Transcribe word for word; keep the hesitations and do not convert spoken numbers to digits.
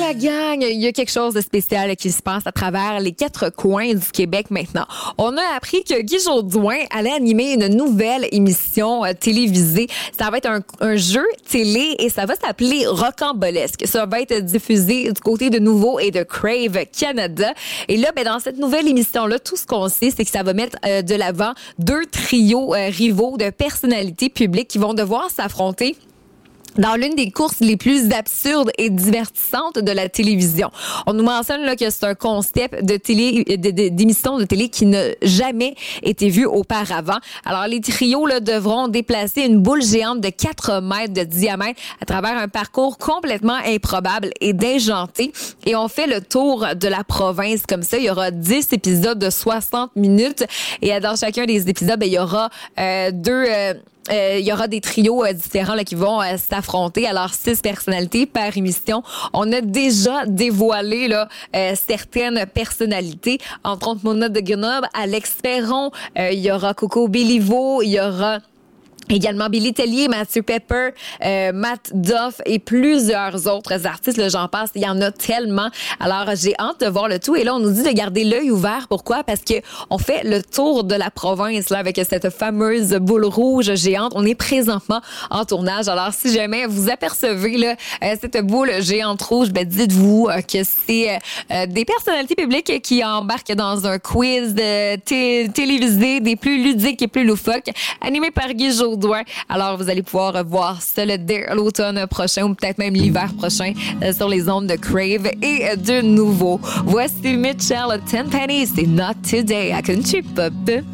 la gang, il y a quelque chose de spécial qui se passe à travers les quatre coins du Québec maintenant. On a appris que Guy Jodoin allait animer une nouvelle émission euh, télévisée. Ça va être un, un jeu télé et ça va s'appeler Rocambolesque. Ça va être diffusé du côté de Nouveau et de Crave Canada. Et là, ben, dans cette nouvelle émission-là, tout ce qu'on sait, c'est que ça va mettre euh, de l'avant deux trios euh, rivaux de personnalités publiques qui vont devoir s'affronter dans l'une des courses les plus absurdes et divertissantes de la télévision. On nous mentionne là que c'est un concept de télé, de, de, d'émission de télé qui n'a jamais été vu auparavant. Alors, les trios là, devront déplacer une boule géante de quatre mètres de diamètre à travers un parcours complètement improbable et déjanté. Et on fait le tour de la province comme ça. Il y aura dix épisodes de soixante minutes. Et dans chacun des épisodes, ben, il y aura euh, deux... Euh, Euh, il y aura des trios euh, différents là, qui vont euh, s'affronter. Alors, six personnalités par émission. On a déjà dévoilé là, euh, certaines personnalités. Entre autres, Mona de Grenoble, Alex Perron, euh, il y aura Coco Béliveau, il y aura également Billy Tellier, Mathieu Pepper, euh, Matt Duff et plusieurs autres artistes. Là, j'en passe, il y en a tellement. Alors, j'ai hâte de voir le tout. Et là, on nous dit de garder l'œil ouvert. Pourquoi? Parce que on fait le tour de la province là avec cette fameuse boule rouge géante. On est présentement en tournage. Alors, si jamais vous apercevez là euh, cette boule géante rouge, ben dites-vous euh, que c'est euh, des personnalités publiques qui embarquent dans un quiz de t- télévisé des plus ludiques et plus loufoques, animé par Guy Jodoin. Alors, vous allez pouvoir voir ça le, dès l'automne prochain ou peut-être même l'hiver prochain euh, sur les ondes de Crave et euh, de Nouveau. Voici Mitchell Tenpenny, c'est Not Today à Country Pop.